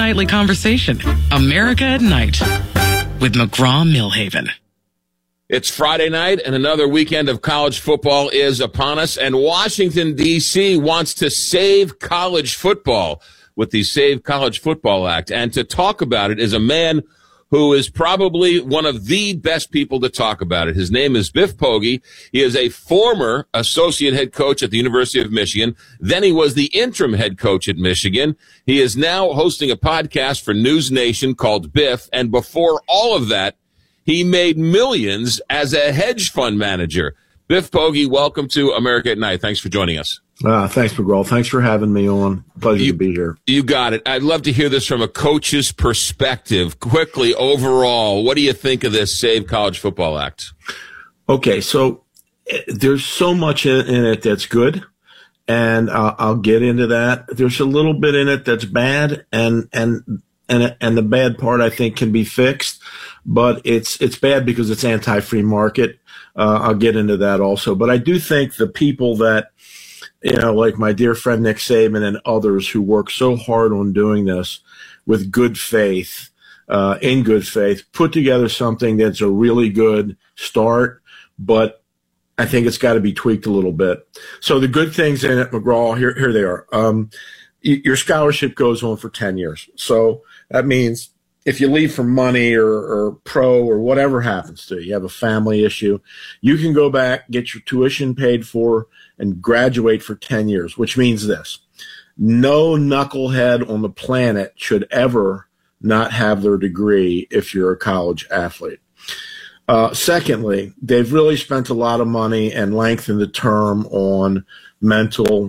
nightly conversation. America at Night with McGraw-Millhaven. It's Friday night, and another weekend of college football is upon us, and Washington, D.C. wants to save college football with the Save College Football Act. And to talk about it is a man who is probably one of the best people to talk about it. His name is Biff Poggi. He is a former associate head coach at the University of Michigan. Then he was the interim head coach at Michigan. He is now hosting a podcast for News Nation called Biff. And before all of that, he made millions as a hedge fund manager. Biff Poggi, welcome to America at Night. Thanks for joining us. Thanks, McGraw. Thanks for having me on. Pleasure to be here. You got it. I'd love to hear this from a coach's perspective. Quickly, overall, what do you think of this Save College Football Act? Okay, so there's so much in it that's good, and I'll get into that. There's a little bit in it that's bad, and the bad part I think can be fixed, but it's bad because it's anti-free market. I'll get into that also, but I do think the people that, like my dear friend Nick Saban and others who work so hard on doing this with good faith, in good faith, put together something that's a really good start, but I think it's got to be tweaked a little bit. So the good things in it, McGraw, here they are. Your scholarship goes on for 10 years. So that means if you leave for money or pro or whatever happens to you, you have a family issue, you can go back, get your tuition paid for, and graduate for 10 years, which means this. No knucklehead on the planet should ever not have their degree if you're a college athlete. Secondly, they've really spent a lot of money and lengthened the term on mental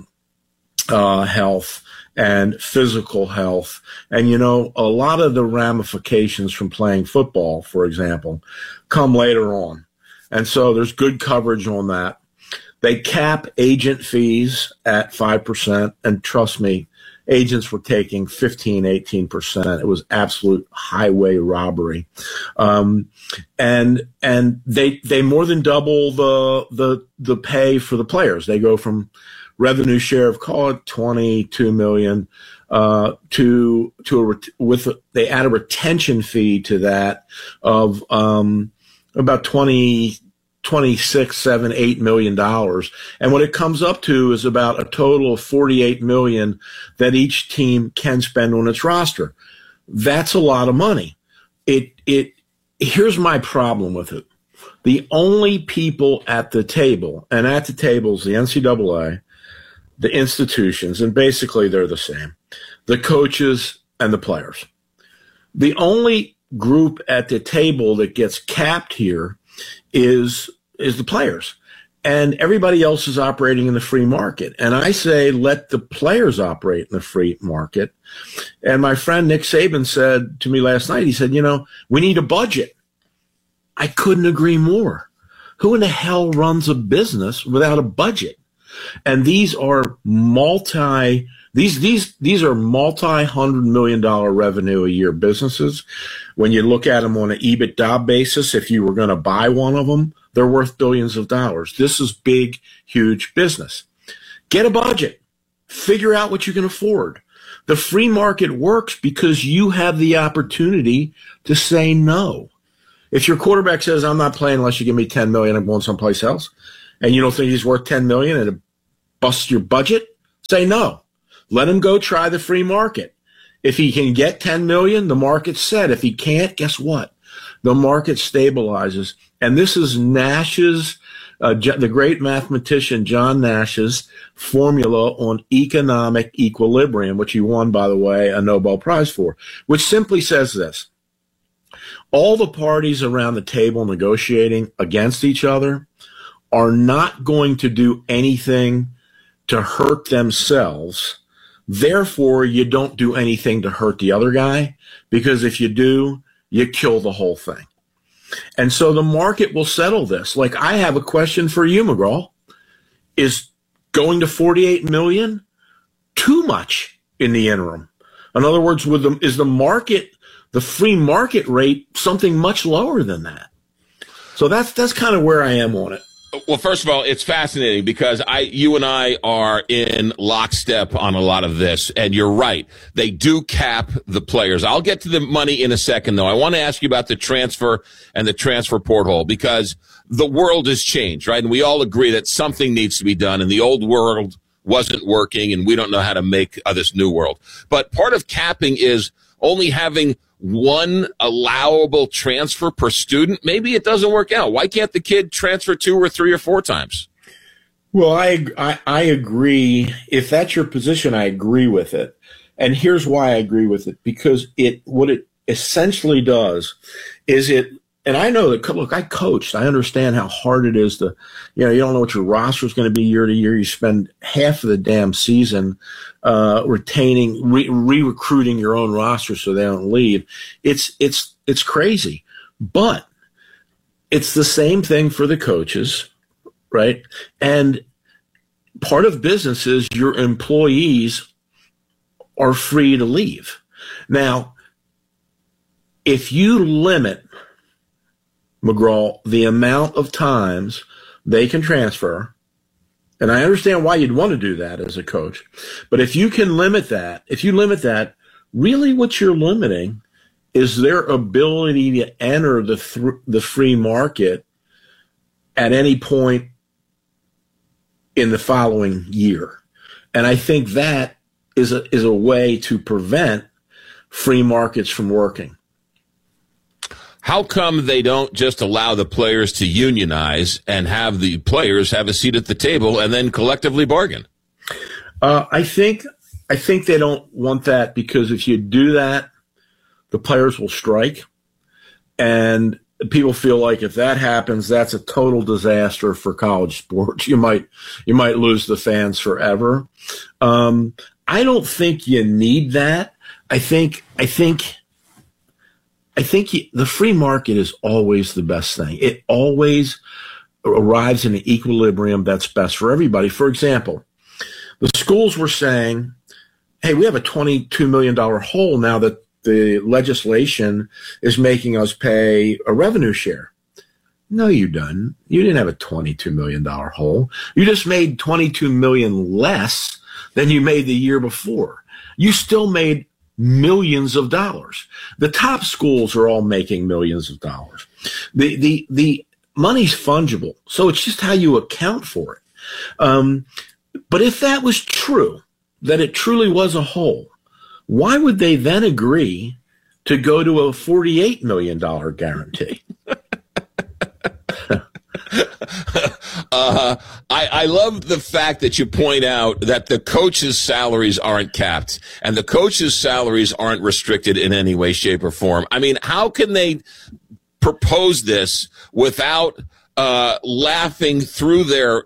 health and physical health. And, a lot of the ramifications from playing football, for example, come later on. And so there's good coverage on that. They cap agent fees at 5%. And trust me, agents were taking 15, 18%. It was absolute highway robbery. And they more than double the pay for the players. They go from revenue share of, call it $22 million, they add a retention fee to that of about $26, $7, $8 million. And what it comes up to is about a total of $48 million that each team can spend on its roster. That's a lot of money. Here's my problem with it. The only people at the table, and at the table is the NCAA, the institutions, and basically they're the same, the coaches and the players. The only group at the table that gets capped here is the players. And everybody else is operating in the free market. And I say let the players operate in the free market. And my friend Nick Saban said to me last night, he said, we need a budget. I couldn't agree more. Who in the hell runs a business without a budget? And these are multi-$100 million revenue a year businesses. When you look at them on an EBITDA basis, if you were going to buy one of them, they're worth billions of dollars. This is big, huge business. Get a budget. Figure out what you can afford. The free market works because you have the opportunity to say no. If your quarterback says, I'm not playing unless you give me $10 million, I'm going someplace else, and you don't think he's worth $10 million and it busts your budget, say no. Let him go try the free market. If he can get $10 million, the market's set. If he can't, guess what? The market stabilizes. And this is Nash's, the great mathematician John Nash's formula on economic equilibrium, which he won, by the way, a Nobel Prize for, which simply says this. All the parties around the table negotiating against each other are not going to do anything to hurt themselves. Therefore, you don't do anything to hurt the other guy, because if you do, you kill the whole thing. And so the market will settle this. Like, I have a question for you, McGraw. Is going to 48 million too much in the interim? In other words, is the free market rate something much lower than that? So that's kind of where I am on it. Well, first of all, it's fascinating because you and I are in lockstep on a lot of this, and you're right. They do cap the players. I'll get to the money in a second, though. I want to ask you about the transfer and the transfer porthole because the world has changed, right? And we all agree that something needs to be done, and the old world wasn't working, and we don't know how to make this new world. But part of capping is only having one allowable transfer per student. Maybe it doesn't work out. Why can't the kid transfer 2 or 3 or 4 times? Well, I agree. If that's your position, I agree with it. And here's why I agree with it. Because what it essentially does is and I know that, look, I coached. I understand how hard it is to, you don't know what your roster is going to be year to year. You spend half of the damn season re-recruiting your own roster so they don't leave. It's crazy. But it's the same thing for the coaches, right? And part of business is your employees are free to leave. Now, if you limit, McGraw, the amount of times they can transfer, and I understand why you'd want to do that as a coach, but if you limit that, really what you're limiting is their ability to enter the free market at any point in the following year. And I think that is a way to prevent free markets from working. How come they don't just allow the players to unionize and have the players have a seat at the table and then collectively bargain? I think they don't want that because if you do that, the players will strike, and people feel like if that happens, that's a total disaster for college sports. You might lose the fans forever. I don't think you need that. I think the free market is always the best thing. It always arrives in an equilibrium that's best for everybody. For example, the schools were saying, hey, we have a $22 million hole now that the legislation is making us pay a revenue share. No, you didn't. You didn't have a $22 million hole. You just made $22 million less than you made the year before. You still made millions of dollars. The top schools are all making millions of dollars. The money's fungible, so it's just how you account for it. But if that was true, that it truly was a hole, why would they then agree to go to a $48 million guarantee? I love the fact that you point out that the coaches' salaries aren't capped and the coaches' salaries aren't restricted in any way, shape, or form. I mean, how can they propose this without laughing through their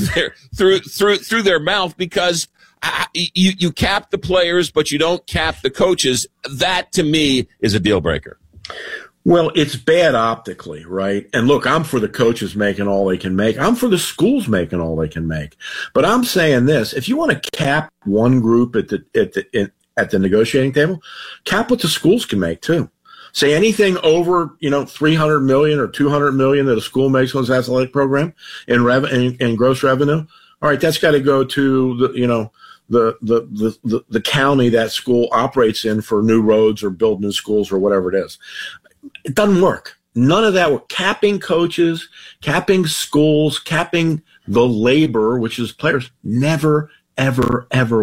mouth? Because you cap the players, but you don't cap the coaches. That to me is a deal breaker. Well, it's bad optically, right? And look, I'm for the coaches making all they can make. I'm for the schools making all they can make. But I'm saying this: if you want to cap one group at the negotiating table, cap what the schools can make too. Say anything over, $300 million or $200 million that a school makes on its athletic program in gross revenue. All right, that's got to go to the county that school operates in for new roads or build new schools or whatever it is. It doesn't work. None of that. We're capping coaches, capping schools, capping the labor, which is players. Never, ever, ever